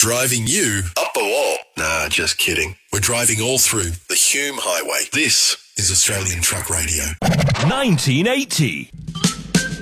driving you up a wall. Nah, just kidding. We're driving all through the Hume Highway. This is Australian Truck Radio. 1980.